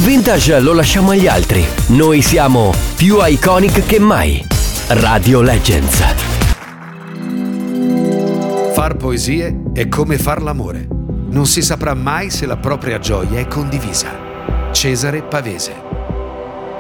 vintage lo lasciamo agli altri. Noi siamo più iconic che mai. Radio Legends. Far poesie è come far l'amore. Non si saprà mai se la propria gioia è condivisa. Cesare Pavese.